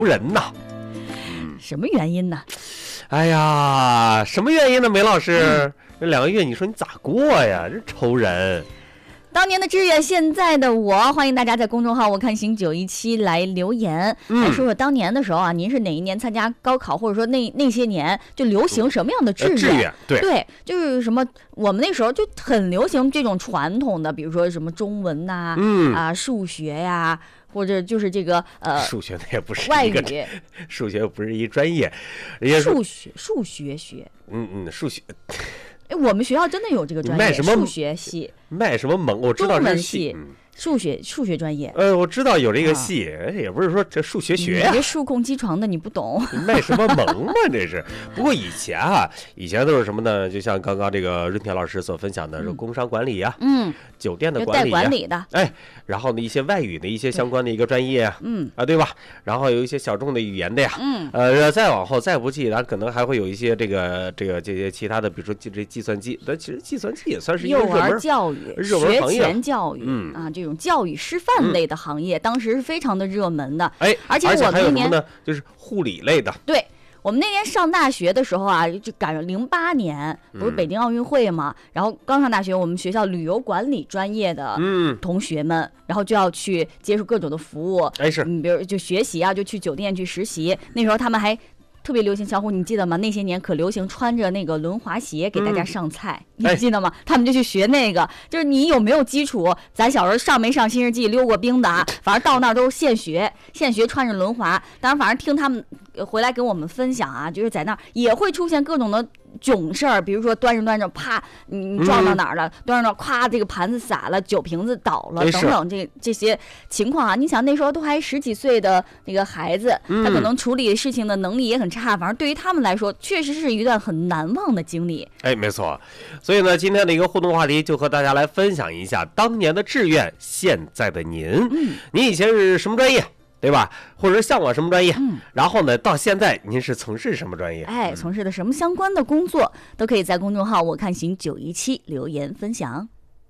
人呐。 什么原因呢？ 哎呀，什么原因呢？梅老师，这2个月你说你咋过呀？这愁人。 当年的志愿，现在的我，欢迎大家在公众号我看行917来留言，来说说当年的时候啊，您是哪一年参加高考，或者说那些年就流行什么样的志愿？ 对， 就是什么，我们那时候就很流行这种传统的，比如说什么中文呐，数学呀。或者就是这个数学那也不是外语， 数学不是一专业， 数学学， 数学。 哎，我们学校真的有这个专业，数学系。 卖什么萌？我知道这是系。 数学专业， 我知道有这个系，也不是说这数学学呀， 这数控机床的你不懂， 卖什么萌嘛这是。不过以前都是什么呢？就像刚刚这个润田老师所分享的，是工商管理呀，酒店的管理呀， 带管理的， 然后呢一些外语的一些相关的一个专业对吧？然后有一些小众的语言的呀，再往后再不济，然后可能还会有一些这些其他的，比如说这计算机，但其实计算机也算是一个幼儿教育、学前教育这种教育师范类的行业，当时是非常的热门的。而且我们那年呢，就是护理类的。 对，我们那年上大学的时候啊，就赶上08年，不是北京奥运会嘛，然后刚上大学，我们学校旅游管理专业的同学们，然后就要去接受各种的服务。比如就学习啊，就去酒店去实习。那时候他们还特别流行，小虎你记得吗？那些年可流行穿着那个轮滑鞋给大家上菜，你记得吗？他们就去学那个，就是你有没有基础，咱小时候上没上新世纪溜过冰的啊？反正到那儿都是现学穿着轮滑。当然，反正听他们回来跟我们分享啊，就是在那儿也会出现各种的囧事儿，比如说端着啪，你撞到哪儿了？端着那咵，这个盘子洒了，酒瓶子倒了，等等这些情况啊。你想那时候都还10几岁的那个孩子，他可能处理事情的能力也很差，反正对于他们来说，确实是一段很难忘的经历。 没错。所以呢，今天的一个互动话题就和大家来分享一下当年的志愿，现在的您，您以前是什么专业？对吧？或者向往什么专业？然后呢，到现在您是从事什么专业？ 从事的什么相关的工作，都可以在公众号我看行917留言分享。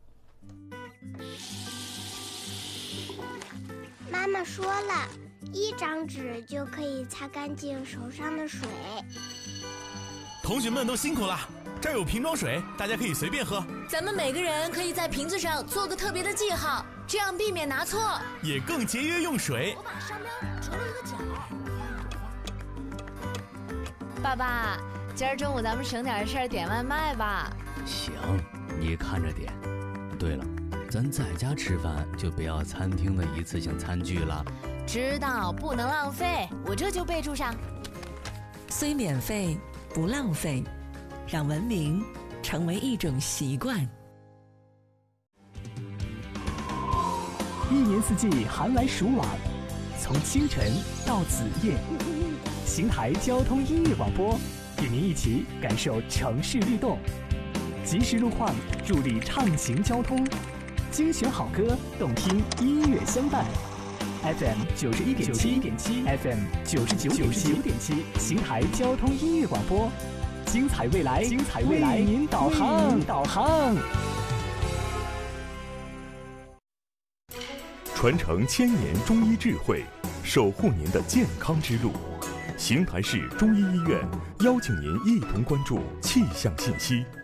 妈妈说了，1张纸就可以擦干净手上的水。 同学们都辛苦了，这儿有瓶装水，大家可以随便喝。 咱们每个人可以在瓶子上做个特别的记号，这样避免拿错， 也更节约用水。 我把商标折了一个角。爸爸，今儿中午咱们省点事儿点外卖吧。 行，你看着点。对了，咱在家吃饭就不要餐厅的一次性餐具了。 知道，不能浪费，我这就备注上。 虽免费不浪费，让文明成为一种习惯。 一年四季寒来暑往，从清晨到子夜，邢台交通音乐广播与您一起感受城市律动，及时路况助力畅行交通，精选好歌，动听音乐相伴。FM 91.7 FM 99.7，邢台交通音乐广播，精彩未来，为您导航。 传承1000年中医智慧，守护您的健康之路。邢台市中医医院邀请您一同关注气象信息。